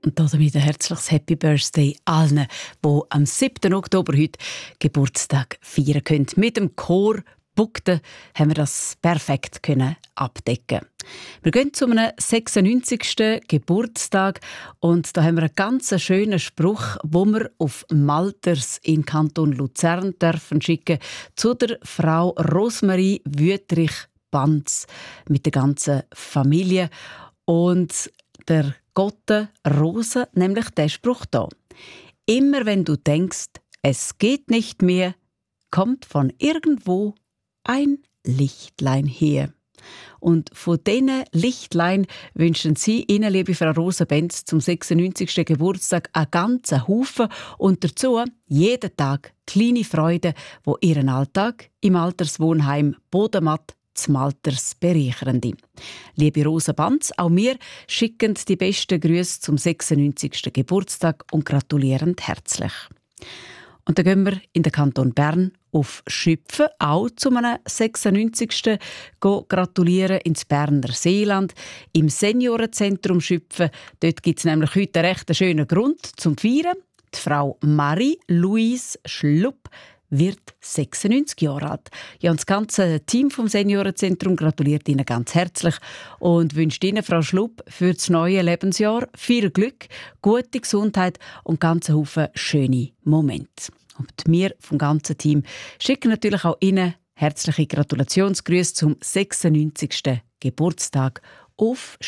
Und damit ein herzliches Happy Birthday allen, die am 7. Oktober heute Geburtstag feiern können. Mit dem Chor Bugden haben wir das perfekt abdecken. Wir gehen zu einem 96. Geburtstag und da haben wir einen ganz schönen Spruch, wo wir auf Malters in Kanton Luzern dürfen schicken zu der Frau Rosmarie Wüthrich-Banz mit der ganzen Familie. Und der Gotte Rose, nämlich der Spruch da. Immer wenn du denkst, es geht nicht mehr, kommt von irgendwo ein Lichtlein her. Und von diesen Lichtlein wünschen Sie Ihnen, liebe Frau Rosa-Benz, zum 96. Geburtstag einen ganzen Haufen und dazu jeden Tag kleine Freuden, die Ihren Alltag im Alterswohnheim Bodenmatt zum Alters bereichern. Liebe Rosa Banz, auch wir schicken die besten Grüße zum 96. Geburtstag und gratulieren herzlich. Und dann gehen wir in den Kanton Bern auf Schüpfen, auch zu einem 96. gratulieren ins Berner Seeland. Im Seniorenzentrum Schüpfen, dort gibt es nämlich heute einen recht schönen Grund zum Feiern. Die Frau Marie-Louise Schlupp wird 96 Jahre alt. Ja, und das ganze Team vom Seniorenzentrum gratuliert Ihnen ganz herzlich und wünscht Ihnen, Frau Schlupp, für das neue Lebensjahr viel Glück, gute Gesundheit und ganz Haufen schöne Momente. Und wir vom ganzen Team schicken natürlich auch Ihnen herzliche Gratulationsgrüße zum 96. Geburtstag auf